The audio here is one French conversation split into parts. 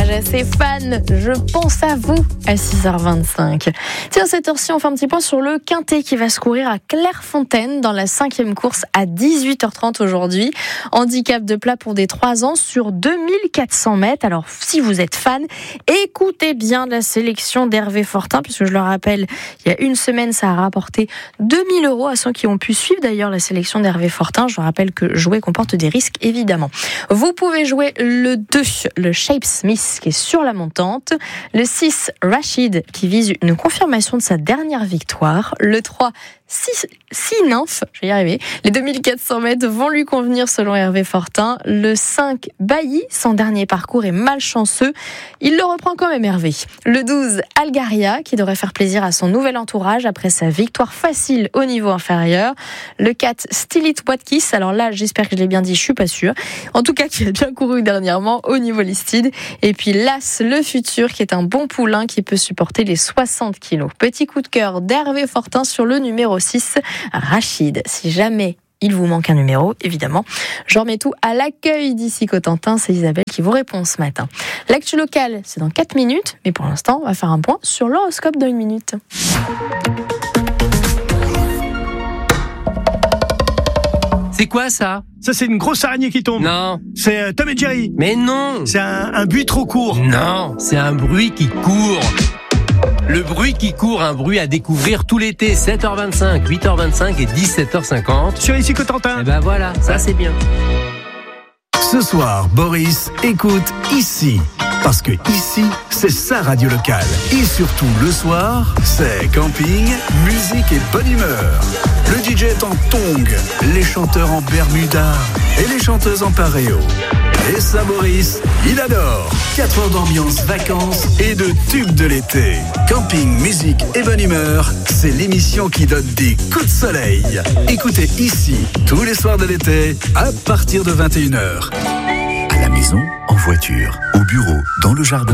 message à ses fans. Je pense à vous à 6h25. Tiens, à cette heure-ci, on fait un petit point sur le Quintet qui va se courir à Clairefontaine dans la 5e course à 18h30 aujourd'hui. Handicap de plat pour des 3 ans sur 2400 mètres. Alors, si vous êtes fan, écoutez bien la sélection d'Hervé Fortin, puisque je le rappelle, il y a une semaine, ça a rapporté 2000 € à ceux qui ont pu suivre d'ailleurs la sélection d'Hervé Fortin. Je rappelle que jouer comporte des risques, évidemment. Vous pouvez jouer le 2, le Shape Smith, qui est sur la montante. Le 6, Rachid, qui vise une confirmation de sa dernière victoire. Le 3, 6 nymphes, je vais y arriver. Les 2400 mètres vont lui convenir selon Hervé Fortin. Le 5, Bailly, son dernier parcours est malchanceux. Il le reprend quand même, Hervé. Le 12, Algaria, qui devrait faire plaisir à son nouvel entourage après sa victoire facile au niveau inférieur. Le 4, Stilit Watkis. Alors là, j'espère que je l'ai bien dit, je suis pas sûre. En tout cas, qui a bien couru dernièrement au niveau listed. Et puis l'As, le futur, qui est un bon poulain qui peut supporter les 60 kilos. Petit coup de cœur d'Hervé Fortin sur le numéro 6, Rachid. Si jamais il vous manque un numéro, évidemment, je remets tout à l'accueil d'ici Cotentin. C'est Isabelle qui vous répond ce matin. L'actu locale, c'est dans 4 minutes, mais pour l'instant, on va faire un point sur l'horoscope dans 1 minute. C'est quoi ça ? Ça, c'est une grosse araignée qui tombe. Non. C'est Tom et Jerry. Mais non. C'est un buis trop court. Non, c'est un bruit qui court. Le bruit qui court, un bruit à découvrir tout l'été, 7h25, 8h25 et 17h50. Sur ici Cotentin. Et ben voilà, ça c'est bien. Ce soir, Boris écoute ici. Parce que ici, c'est sa radio locale. Et surtout, le soir, c'est camping, musique et bonne humeur. Le DJ est en tongs, les chanteurs en bermuda et les chanteuses en paréo. Et ça, Boris, il adore. 4 heures d'ambiance, vacances et de tubes de l'été. Camping, musique et bonne humeur, c'est l'émission qui donne des coups de soleil. Écoutez ici, tous les soirs de l'été, à partir de 21h. À la maison, en voiture, au bureau, dans le jardin.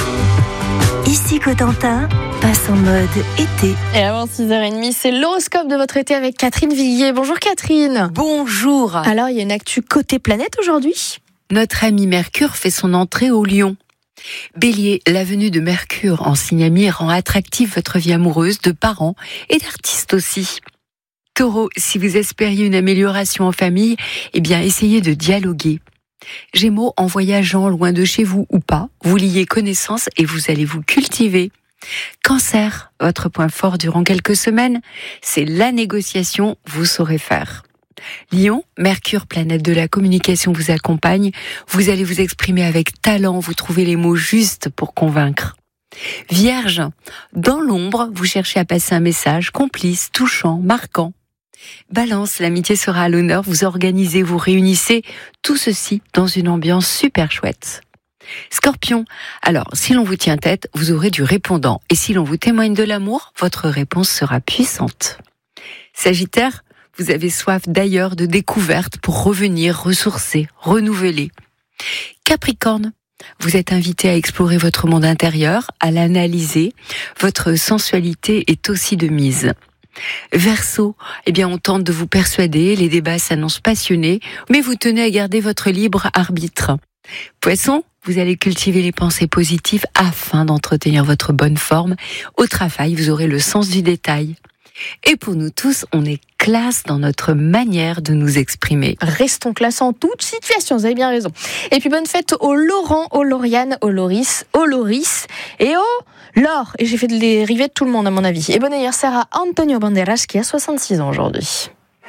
Ici Cotentin passe en mode été. Et avant 6h30, c'est l'horoscope de votre été avec Catherine Viguier. Bonjour Catherine. Bonjour. Alors, il y a une actu côté planète aujourd'hui. Notre ami Mercure fait son entrée au Lion. Bélier, la venue de Mercure en signe ami rend attractive votre vie amoureuse, de parents et d'artistes aussi. Taureau, si vous espériez une amélioration en famille, eh bien essayez de dialoguer. Gémeaux, en voyageant loin de chez vous ou pas, vous liez connaissance et vous allez vous cultiver. Cancer, votre point fort durant quelques semaines, c'est la négociation, vous saurez faire. Lion, Mercure, planète de la communication, vous accompagne. Vous allez vous exprimer avec talent, vous trouvez les mots justes pour convaincre. Vierge, dans l'ombre, vous cherchez à passer un message complice, touchant, marquant. Balance, l'amitié sera à l'honneur, vous organisez, vous réunissez, tout ceci dans une ambiance super chouette. Scorpion, alors si l'on vous tient tête, vous aurez du répondant. Et si l'on vous témoigne de l'amour, votre réponse sera puissante. Sagittaire, vous avez soif d'ailleurs de découvertes pour revenir, ressourcer, renouveler. Capricorne, vous êtes invité à explorer votre monde intérieur, à l'analyser. Votre sensualité est aussi de mise. Verseau, eh bien on tente de vous persuader, les débats s'annoncent passionnés, mais vous tenez à garder votre libre arbitre. Poisson, vous allez cultiver les pensées positives afin d'entretenir votre bonne forme. Au travail, vous aurez le sens du détail. Et pour nous tous, on est classe dans notre manière de nous exprimer. Restons classe en toute situation, vous avez bien raison. Et puis bonne fête aux Laurent, aux Lauriane, aux Loris et aux Laure. Et j'ai fait les rivets de tout le monde à mon avis. Et bon anniversaire à Antonio Banderas qui a 66 ans aujourd'hui.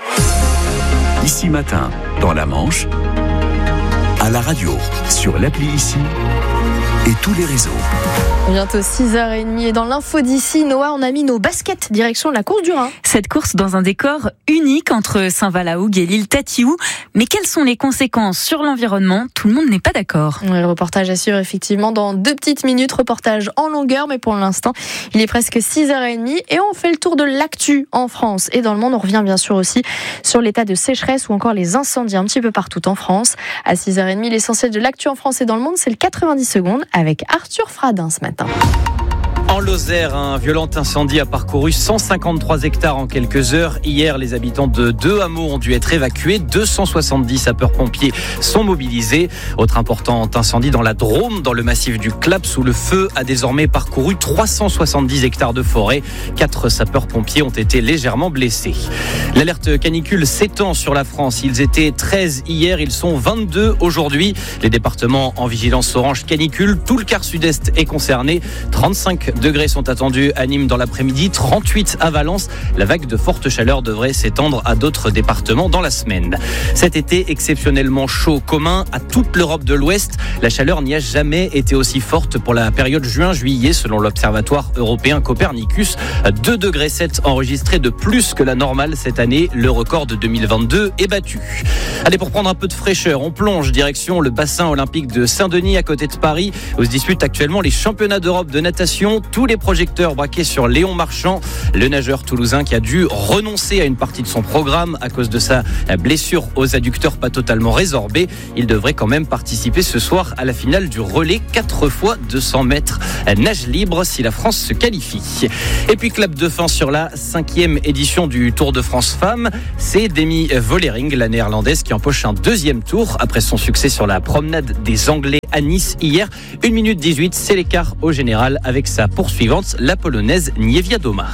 Ici matin, dans la Manche, à la radio, sur l'appli Ici et tous les réseaux. Bientôt 6h30 et dans l'info d'ici, Noah, on a mis nos baskets direction la course du Rhin. Cette course dans un décor unique entre Saint-Valahougue et l'île Tatiou. Mais quelles sont les conséquences sur l'environnement ? Tout le monde n'est pas d'accord. Ouais, le reportage assure effectivement dans 2 petites minutes, reportage en longueur, mais pour l'instant, il est presque 6h30 et on fait le tour de l'actu en France et dans le monde. On revient bien sûr aussi sur l'état de sécheresse ou encore les incendies un petit peu partout en France. À 6h30, l'essentiel de l'actu en France et dans le monde, c'est le 90 secondes avec Arthur Fradin ce matin. En Lozère, un violent incendie a parcouru 153 hectares en quelques heures. Hier, les habitants de 2 hameaux ont dû être évacués. 270 sapeurs-pompiers sont mobilisés. Autre important incendie dans la Drôme, dans le massif du Claps, où le feu a désormais parcouru 370 hectares de forêt. 4 sapeurs-pompiers ont été légèrement blessés. L'alerte canicule s'étend sur la France. Ils étaient 13 hier, ils sont 22 aujourd'hui. Les départements en vigilance orange canicule, tout le quart sud-est est concerné. 35 degrés sont attendus à Nîmes dans l'après-midi, 38 à Valence. La vague de forte chaleur devrait s'étendre à d'autres départements dans la semaine. Cet été exceptionnellement chaud, commun à toute l'Europe de l'Ouest. La chaleur n'y a jamais été aussi forte pour la période juin-juillet, selon l'Observatoire européen Copernicus. 2,7 degrés enregistrés de plus que la normale cette année. Le record de 2022 est battu. Allez, pour prendre un peu de fraîcheur, on plonge direction le bassin olympique de Saint-Denis à côté de Paris, où se disputent actuellement les championnats d'Europe de natation. Tous les projecteurs braqués sur Léon Marchand, le nageur toulousain qui a dû renoncer à une partie de son programme à cause de sa blessure aux adducteurs pas totalement résorbée. Il devrait quand même participer ce soir à la finale du relais 4 fois 200 mètres nage libre si la France se qualifie. Et puis clap de fin sur la 5e édition du Tour de France Femmes. C'est Demi Vollering, la néerlandaise, qui empoche un 2e tour après son succès sur la promenade des Anglais à Nice hier. 1 minute 18, c'est l'écart au général avec sa poursuivante, la polonaise Niewiadoma.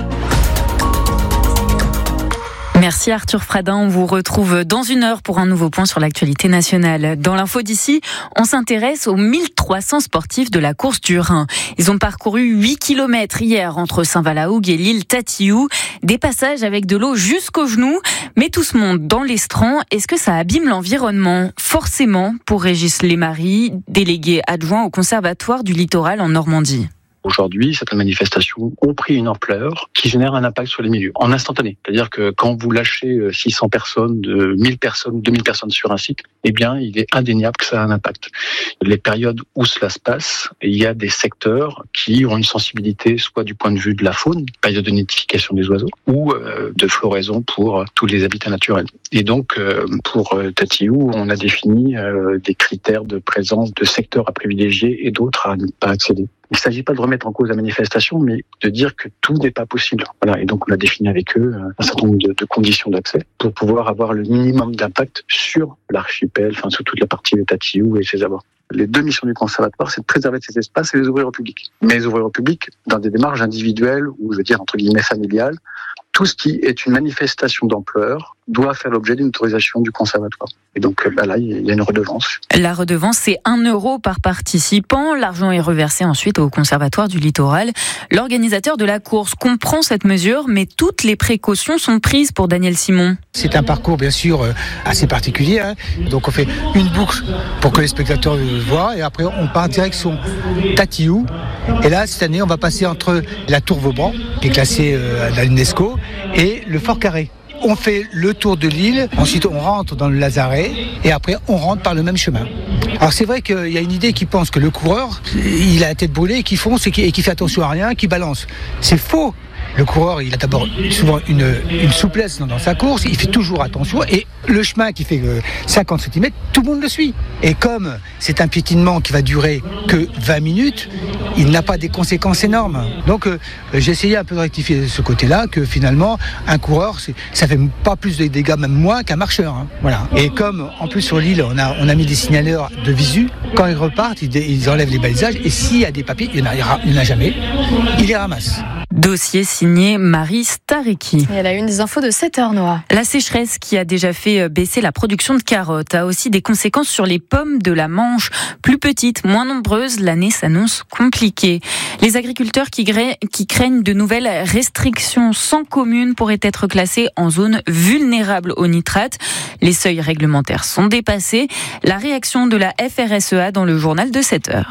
Merci Arthur Fradin, on vous retrouve dans 1 heure pour un nouveau point sur l'actualité nationale. Dans l'info d'ici, on s'intéresse aux 1300 sportifs de la course du Rhin. Ils ont parcouru 8 km hier entre Saint-Valahougue et l'île Tatiou. Des passages avec de l'eau jusqu'aux genoux, mais tout se monte dans l'estran. Est-ce que ça abîme l'environnement ? Forcément, pour Régis Lemarie, délégué adjoint au Conservatoire du littoral en Normandie. Aujourd'hui, certaines manifestations ont pris une ampleur qui génère un impact sur les milieux, en instantané. C'est-à-dire que quand vous lâchez 600 personnes, 1000 personnes, 2000 personnes sur un site, eh bien, il est indéniable que ça a un impact. Les périodes où cela se passe, il y a des secteurs qui ont une sensibilité, soit du point de vue de la faune, période de nidification des oiseaux, ou de floraison pour tous les habitats naturels. Et donc, pour Tatiou, on a défini des critères de présence de secteurs à privilégier et d'autres à ne pas accéder. Il ne s'agit pas de remettre en cause la manifestation, mais de dire que tout n'est pas possible. Voilà. Et donc, on a défini avec eux un certain nombre de conditions d'accès pour pouvoir avoir le minimum d'impact sur l'archipel, enfin, sur toute la partie de Tatiou et ses abords. Les 2 missions du conservatoire, c'est de préserver ces espaces et les ouvrir au public. Mais les ouvrir au public dans des démarches individuelles ou, je veux dire, entre guillemets, familiales. Tout ce qui est une manifestation d'ampleur doit faire l'objet d'une autorisation du conservatoire. Et donc là, il y a une redevance. La redevance, c'est 1 euro par participant. L'argent est reversé ensuite au Conservatoire du littoral. L'organisateur de la course comprend cette mesure, mais toutes les précautions sont prises pour Daniel Simon. C'est un parcours, bien sûr, assez particulier. Donc on fait une boucle pour que les spectateurs le voient. Et après, on part direction Tatiou. Et là, cette année, on va passer entre la Tour Vaubran, qui est classée à l'UNESCO, et le Fort Carré. On fait le tour de l'île, ensuite on rentre dans le Lazaret et après on rentre par le même chemin. Alors c'est vrai qu'il y a une idée qui pense que le coureur, il a la tête brûlée, qui fonce et qui fait attention à rien, qui balance. C'est faux. Le coureur, il a d'abord souvent une souplesse dans sa course, il fait toujours attention et le chemin qui fait 50 cm, tout le monde le suit. Et comme c'est un piétinement qui va durer que 20 minutes, il n'a pas des conséquences énormes. Donc j'ai essayé un peu de rectifier ce côté-là, que finalement un coureur, ça fait pas plus de dégâts, même moins qu'un marcheur. Hein. Voilà. Et comme en plus sur l'île, on a mis des signaleurs de visu, quand ils repartent, ils enlèvent les balisages et s'il y a des papiers, il n'y en a jamais, ils les ramassent. Dossier signé Marie Stariki. Et elle a une des infos de 7h, Noah. La sécheresse qui a déjà fait baisser la production de carottes a aussi des conséquences sur les pommes de la Manche. Plus petites, moins nombreuses, l'année s'annonce compliquée. Les agriculteurs qui craignent de nouvelles restrictions sans commune pourraient être classés en zone vulnérable aux nitrates. Les seuils réglementaires sont dépassés. La réaction de la FRSEA dans le journal de 7h.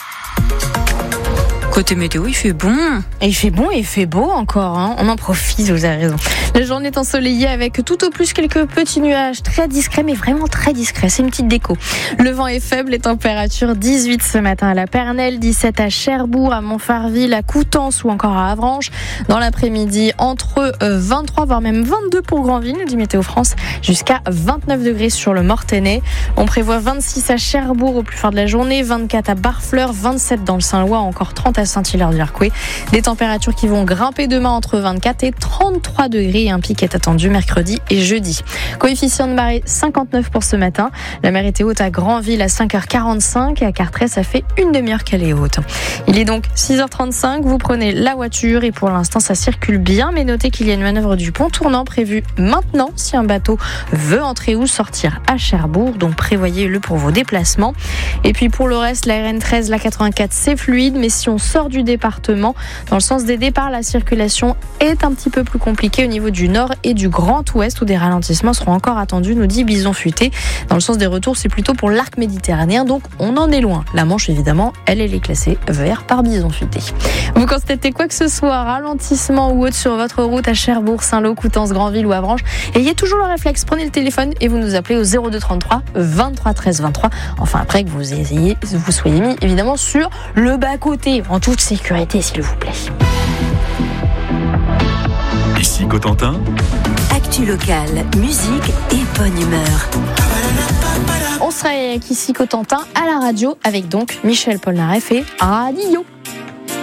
Côté météo, il fait bon. Et il fait bon et il fait beau encore. Hein. On en profite, vous avez raison. La journée est ensoleillée avec tout au plus quelques petits nuages très discrets, mais vraiment très discrets. C'est une petite déco. Le vent est faible, les températures 18 ce matin à la Pernelle, 17 à Cherbourg, à Montfarville, à Coutances ou encore à Avranches. Dans l'après-midi, entre 23 voire même 22 pour Granville, dit Météo France, jusqu'à 29 degrés sur le Mortainais. On prévoit 26 à Cherbourg au plus fort de la journée, 24 à Barfleur, 27 dans le Saint-Lois, encore 30 à à Saint-Hilaire-du-Harcouët. Des températures qui vont grimper demain entre 24 et 33 degrés. Un pic est attendu mercredi et jeudi. Coefficient de marée 59 pour ce matin. La mer était haute à Granville à 5h45 et à Cartré, ça fait une demi-heure qu'elle est haute. Il est donc 6h35. Vous prenez la voiture et pour l'instant, ça circule bien. Mais notez qu'il y a une manœuvre du pont tournant prévue maintenant si un bateau veut entrer ou sortir à Cherbourg. Donc prévoyez-le pour vos déplacements. Et puis pour le reste, la RN13, la 84, c'est fluide. Mais si on sort du département, dans le sens des départs, la circulation est un petit peu plus compliquée au niveau du nord et du Grand Ouest où des ralentissements seront encore attendus, nous dit Bison Futé. Dans le sens des retours, c'est plutôt pour l'arc méditerranéen. Donc on en est loin. La Manche, évidemment, elle est classée vert par Bison Futé. Vous constatez quoi que ce soit, ralentissement ou autre sur votre route à Cherbourg, Saint-Lô, Coutances, Granville ou Avranches, ayez toujours le réflexe, prenez le téléphone et vous nous appelez au 02 33 23 13 23. Enfin après que vous soyez mis évidemment sur le bas-côté, en toute sécurité s'il vous plaît. Ici Cotentin. Actu locale, musique et bonne humeur. On sera ici Cotentin à la radio avec donc Michel Polnareff et Radio.